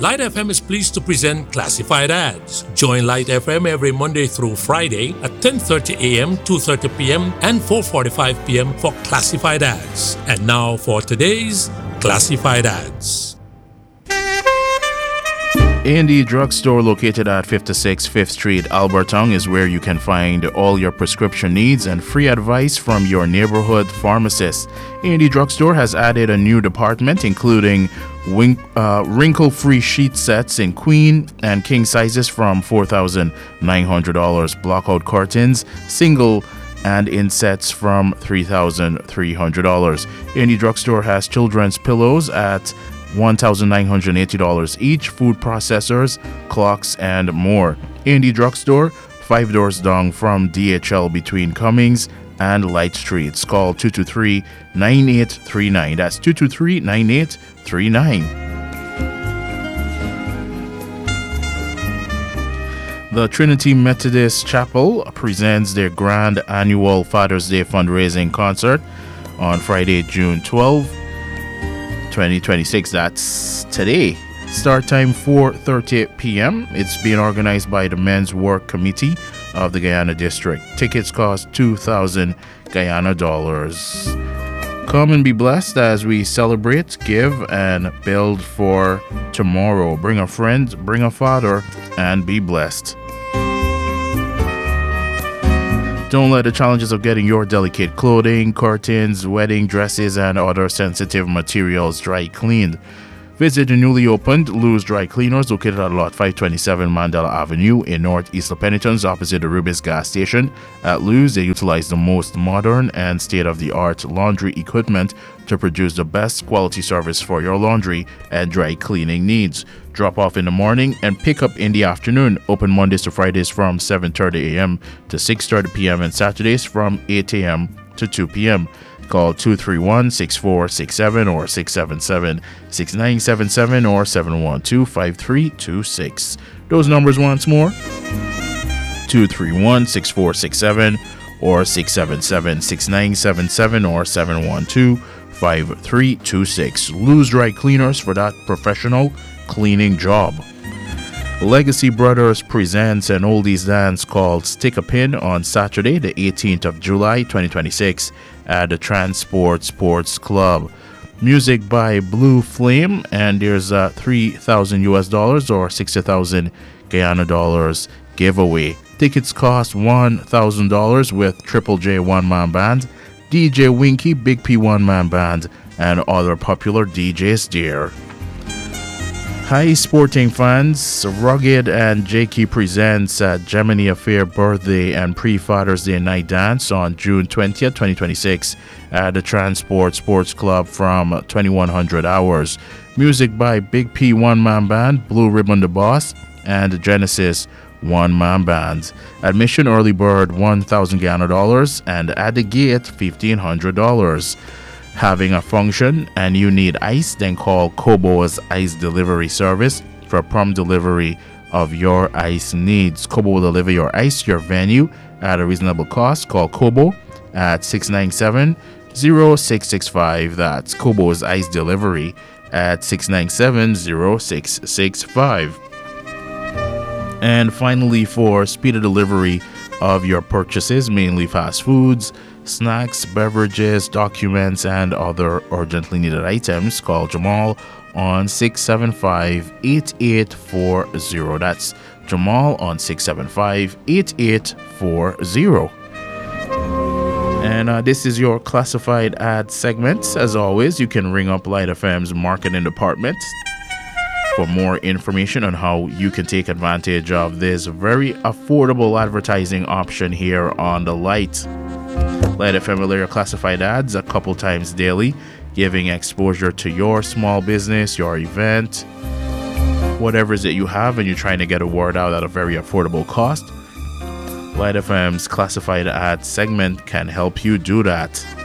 Light FM is pleased to present Classified Ads. Join Light FM every Monday through Friday at 10:30 a.m., 2:30 p.m., and 4:45 p.m. for Classified Ads. And now for today's Classified Ads. A&D Drugstore, located at 56 5th Street, Alberton, is where you can find all your prescription needs and free advice from your neighborhood pharmacist. A&D Drugstore has added a new department, including wrinkle-free sheet sets in queen and king sizes from $4,900, blockout curtains, single and in sets from $3,300. A&D Drugstore has children's pillows at $1,980 each, food processors, clocks, and more. A&D Drugstore, 5 doors down from DHL between Cummings and Light Streets. Call 223-9839. That's 223-9839. The Trinity Methodist Chapel presents their grand annual Father's Day fundraising concert on Friday, June 12, 2026. That's today. Start time 4:30 p.m. It's being organized by the Men's Work Committee of the Guyana District. Tickets cost 2,000 Guyana dollars. Come and be blessed as we celebrate, give, and build for tomorrow. Bring a friend, bring a father, and be blessed. Don't let the challenges of getting your delicate clothing, curtains, wedding dresses, and other sensitive materials dry cleaned. Visit the newly opened Lou's Dry Cleaners, located at Lot 527 Mandela Avenue in Northeast Penitence, opposite the Rubis gas station. At Lou's, they utilize the most modern and state-of-the-art laundry equipment to produce the best quality service for your laundry and dry cleaning needs. Drop off in the morning and pick up in the afternoon. Open Mondays to Fridays from 7:30 a.m. to 6:30 p.m. and Saturdays from 8 a.m. to 2 p.m. Call 231-6467 or 677-6977 or 712-5326. Those numbers once more: 231-6467 or 677-6977 or 712-5326. Lou's Dry Cleaners for that professional cleaning job. Legacy Brothers presents an oldies dance called Stick a Pin on Saturday, the 18th of July, 2026 at the Transport Sports Club. Music by Blue Flame, and there's a $3,000 or 60,000 Guyana dollars giveaway. Tickets cost $1,000 with Triple J one-man band, DJ Winky, Big P one-man band, and other popular DJs there. Hi sporting fans, Rugged and Jakey presents Gemini Affair birthday and pre-Father's Day night dance on June 20th, 2026 at the Transport Sports Club from 2100 hours. Music by Big P one-man band, Blue Ribbon the Boss, and Genesis one-man band. Admission early bird $1,000 Guyana dollars and at the gate $1,500. Having a function and you need ice, then call Kobo's Ice Delivery Service for prompt delivery of your ice needs. Kobo will deliver your ice, your venue at a reasonable cost. Call Kobo at 697-0665. That's Kobo's Ice Delivery at 697-0665. And finally, for speedy delivery of your purchases, mainly fast foods, snacks, beverages, documents, and other urgently needed items, call Jamal on 675-8840. That's Jamal on 675-8840. And this is your classified ad segment. As always, you can ring up Light FM's marketing department for more information on how you can take advantage of this very affordable advertising option here on the Light. Light FM will air classified ads a couple times daily, giving exposure to your small business, your event, whatever it is that you have, and you're trying to get a word out at a very affordable cost. Light FM's classified ad segment can help you do that.